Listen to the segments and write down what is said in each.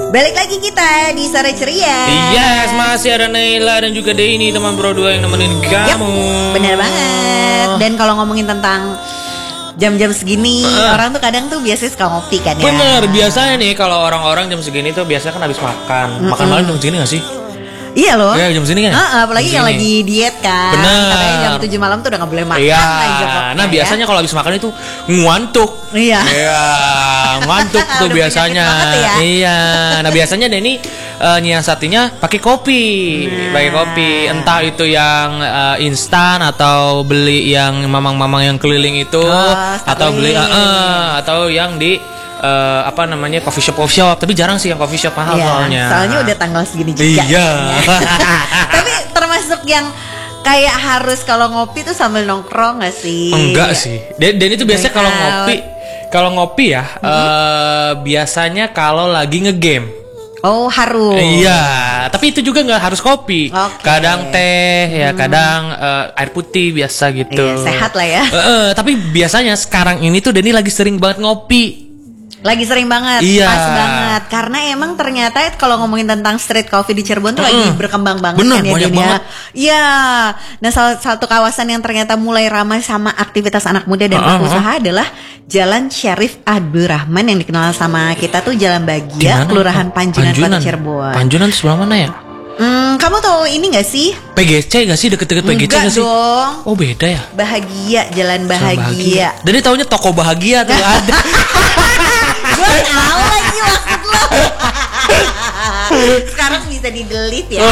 Balik lagi kita di Sore Ceria. Yes, masih ada Naila dan juga Denny, teman berdua yang nemenin kamu. Bener banget. Dan kalau ngomongin tentang jam-jam segini, orang tuh kadang tuh biasanya suka ngopi kan ya. Bener, biasanya nih kalau orang-orang jam segini tuh biasanya kan habis makan. Makan malam jam segini gak sih? Iya loh. Ya jam segini kan? Apalagi yang lagi diet kan. Bener. Katanya jam 7 malam tuh udah gak boleh makan. Iya. Nah Biasanya kalau habis makan itu ngantuk. Iya. Iya, ngantuk tuh Udah biasanya. ya. Iya. Nah biasanya Denny nyiasatinya pakai kopi. Pakai kopi. Entah itu yang instan atau beli yang mamang-mamang yang keliling itu, atau beli atau yang di coffee shop, tapi jarang sih yang coffee shop mahal soalnya udah tanggal segini juga. Iya. Tapi termasuk yang kayak harus kalau ngopi tuh sambil nongkrong gak sih? Enggak sih. Dan itu biasanya kalau ngopi ya biasanya kalau lagi ngegame. Oh harus. Iya, tapi itu juga nggak harus kopi. Okay. Kadang teh, ya kadang air putih biasa gitu. Iya, sehat lah ya. Tapi biasanya sekarang ini tuh Denny lagi sering banget ngopi. Lagi sering banget, iya. Pas banget. Karena emang ternyata kalau ngomongin tentang street coffee di Cirebon tuh lagi berkembang banget. Bener, kan ya banyak banget. Iya. Nah salah satu kawasan yang ternyata mulai ramai sama aktivitas anak muda dan pelaku usaha adalah Jalan Syarif Abdurrahman yang dikenal sama kita tuh Jalan Bahagia, Kelurahan Panjunan, Kota Cirebon. Panjunan sebelah mana ya? Kamu tahu ini gak sih? PGC gak sih? Deket-deket PGC gak sih? Dong. Oh beda ya? Bahagia, Jalan Bahagia. Jadi taunya toko bahagia tuh ada. Gue tahu lagi maksud lo. Sekarang bisa di-delete ya.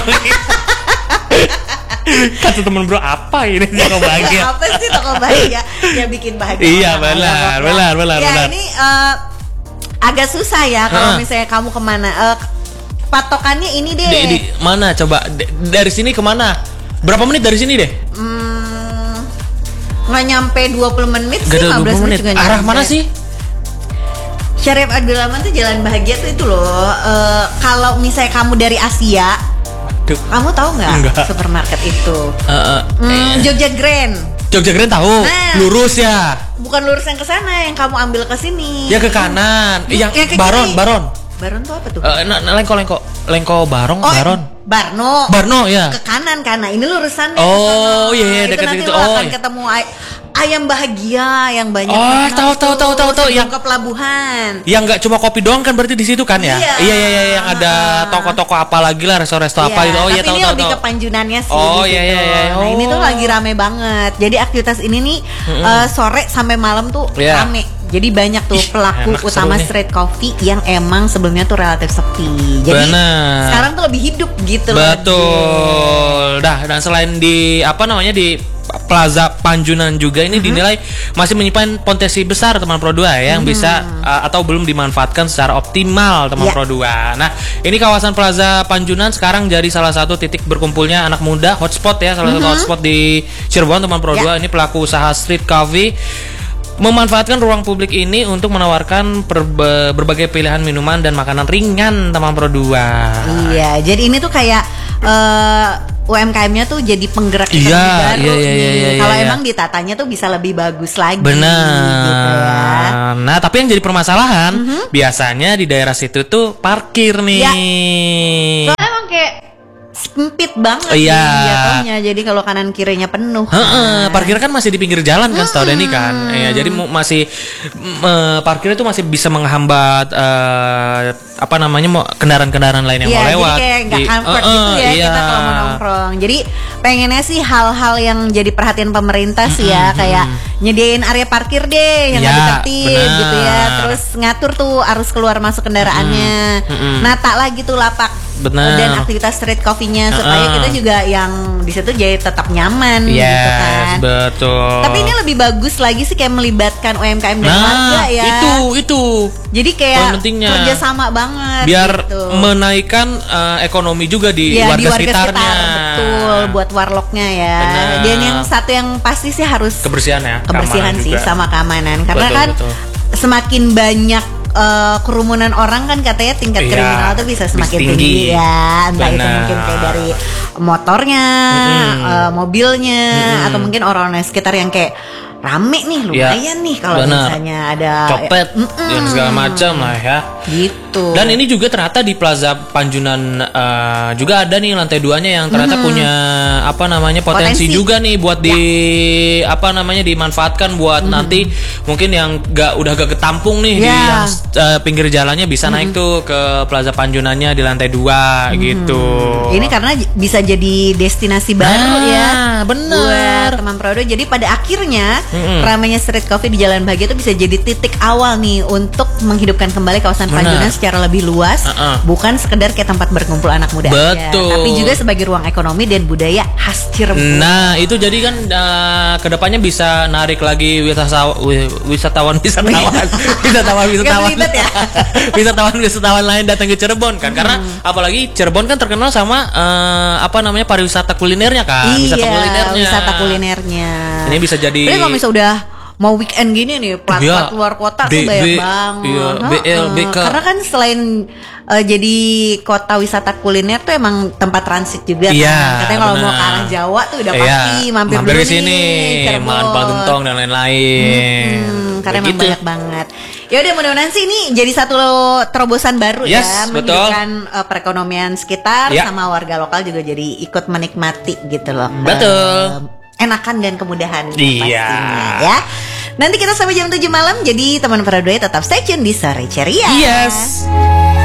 Kata temen bro, apa ini toko bahagia? Apa sih toko bahagia? Ya bikin bahagia. Iya benar. Ya ini agak susah ya kalau misalnya kamu kemana. Patokannya ini deh. Di mana coba? Dari sini kemana? Berapa menit dari sini deh? Nggak nyampe 20 menit sih, 15 menit juga nyampe. Arah mana sih? Syarif Abdurrahman tuh Jalan Bahagia tuh itu loh. Kalau misalnya kamu dari Asia, kamu tahu nggak supermarket itu? Jogja Grand. Jogja Grand tahu. Lurus ya? Bukan lurus yang ke sana, yang kamu ambil ke sini. Ya ke kanan. Yang Baron. Baron tuh apa tuh? Lengko Baron. Barno ya. Ke kanan karena ini lurusan. Oh iya dekat itu. Akan ketemu ayam bahagia yang banyak. Oh tahu yang ke pelabuhan. Yang nggak cuma kopi doang kan berarti di situ kan ya? Iya yang ada toko-toko apa lagi lah, resto-resto apa gitu. Oh iya tahu. Tapi ini lebih ke Panjunannya sih. Oh gitu. iya. Nah ini tuh lagi rame banget. Jadi aktivitas ini nih sore sampai malam tuh rame. Jadi banyak tuh pelaku utama street coffee yang emang sebelumnya tuh relatif sepi. Jadi sekarang tuh lebih hidup gitu loh. Betul. Dan selain di Plaza Panjunan juga ini dinilai masih menyimpan potensi besar teman Pro 2 ya, yang bisa atau belum dimanfaatkan secara optimal teman Pro 2. Nah, ini kawasan Plaza Panjunan sekarang jadi salah satu titik berkumpulnya anak muda, hotspot ya, salah satu hotspot di Cirebon teman Pro 2. Ini pelaku usaha street coffee memanfaatkan ruang publik ini untuk menawarkan berbagai pilihan minuman dan makanan ringan teman Pro 2. Iya, jadi ini tuh kayak UMKM-nya tuh jadi penggerak baru nih. Kalau emang ditatanya tuh bisa lebih bagus lagi. Benar. Gitu ya. Nah, tapi yang jadi permasalahan biasanya di daerah situ tuh parkir nih. Soalnya emang kayak sempit banget jatuhnya. Jadi kalau kanan kirinya penuh. Parkir kan masih di pinggir jalan kan, setahu Denny kan. Jadi masih parkirnya tuh masih bisa menghambat kendaraan-kendaraan lain yang mau lewat. Jadi kayak nggak comfort gitu ya kita kalau mau nongkrong. Jadi pengennya sih hal-hal yang jadi perhatian pemerintah sih ya, kayak nyediain area parkir deh yang lebih tertib gitu ya. Terus ngatur tuh arus keluar masuk kendaraannya. Nata lagi tuh lapak dan aktivitas street coffee-nya supaya kita juga yang di situ jadi tetap nyaman gitu kan. Betul. Tapi ini lebih bagus lagi sih kayak melibatkan UMKM dan warga ya. Itu. Jadi kayak kerjasama banget. Biar gitu. menaikkan ekonomi juga di warga sekitarnya. Betul, buat warlocknya ya. Dan yang satu yang pasti sih harus kebersihan ya. Kebersihan sih sama keamanan. Karena betul. Semakin banyak kerumunan orang kan katanya tingkat kriminal tuh bisa semakin tinggi ya. Entah itu mungkin kayak dari motornya, mobilnya, atau mungkin orang-orang sekitar yang kayak rame nih, lumayan nih kalau misalnya ada copet dan segala macam lah ya. Gitu. Dan ini juga ternyata di Plaza Panjunan juga ada nih lantai 2-nya yang ternyata punya potensi juga nih buat dimanfaatkan buat nanti mungkin yang udah gak ketampung nih di pinggir jalannya bisa naik tuh ke Plaza Panjunannya di lantai 2 gitu. Ini karena bisa jadi destinasi baru ya. Bener. Buat teman Prodo. Jadi pada akhirnya ramainya street coffee di Jalan Bahagia itu bisa jadi titik awal nih untuk menghidupkan kembali kawasan Panjunan secara lebih luas, bukan sekedar kayak tempat berkumpul anak muda aja, tapi juga sebagai ruang ekonomi dan budaya khas Cirebon. Nah, itu jadi kan kedepannya bisa narik lagi wisatawan wisatawan lain datang ke Cirebon kan, karena apalagi Cirebon kan terkenal sama pariwisata kulinernya kan, wisata kulinernya. Ini bisa jadi. Tapi kalau misalnya udah mau weekend gini nih, plat luar kota tuh banyak banget. BK. Karena kan selain jadi kota wisata kuliner tuh emang tempat transit juga kan. Katanya kalau mau ke arah Jawa tuh udah pasti mampir dulu di sini, makan Gentong dan lain-lain. Karena emang banyak banget. Ya udah, mudah-mudahan sih ini jadi satu terobosan baru menghidupkan perekonomian sekitar sama warga lokal juga jadi ikut menikmati gitu loh. Betul. Enakan dan kemudahan pastinya ya. Nanti kita sampai jam 7 malam. Jadi teman Prodoy tetap stay tune di Sore Ceria. Yes.